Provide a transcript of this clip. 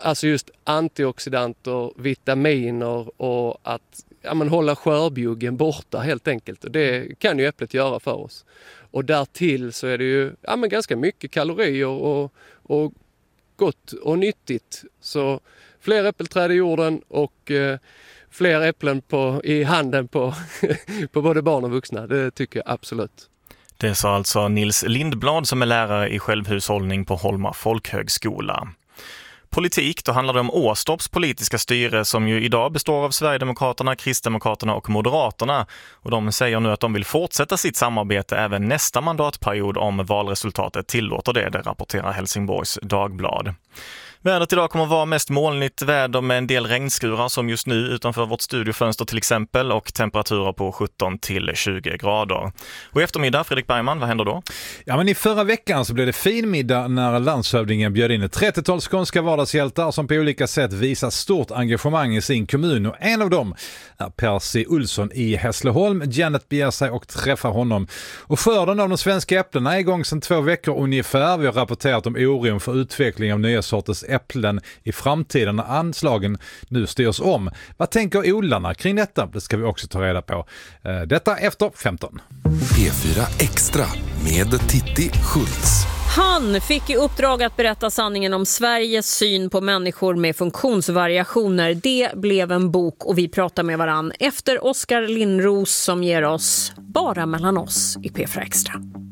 alltså just antioxidanter, vitaminer och att hålla skörbjuggen borta helt enkelt. Och det kan ju äpplet göra för oss. Och därtill så är det ju ganska mycket kalorier och gott och nyttigt. Så fler äppelträd i jorden och fler äpplen i handen på både barn och vuxna. Det tycker jag absolut. Det sa alltså Nils Lindblad som är lärare i självhushållning på Holma folkhögskola. Politik, då handlar det om Åstorps politiska styre som ju idag består av Sverigedemokraterna, Kristdemokraterna och Moderaterna. Och de säger nu att de vill fortsätta sitt samarbete även nästa mandatperiod om valresultatet tillåter det rapporterar Helsingborgs Dagblad. Vädret idag kommer att vara mest molnigt väder med en del regnskurar som just nu utanför vårt studiofönster till exempel och temperaturer på 17 till 20 grader. Och i eftermiddag, Fredrik Bergman, vad händer då? Ja, men i förra veckan så blev det fin middag när landshövdingen bjöd in ett 30-tal skånska vardagshjältar som på olika sätt visar stort engagemang i sin kommun och en av dem är Percy Olsson i Hässleholm. Janet begär sig och träffar honom. Och skörden av de svenska äpplena är igång sedan 2 veckor ungefär. Vi har rapporterat om oron för utveckling av nya sorters äpplen i framtiden när anslagen nu styrs om. Vad tänker odlarna kring detta? Det ska vi också ta reda på. Detta efter 15. P4 Extra med Titti Schultz. Han fick i uppdrag att berätta sanningen om Sveriges syn på människor med funktionsvariationer. Det blev en bok och vi pratar med varann efter Oskar Lindros som ger oss Bara mellan oss i P4 Extra.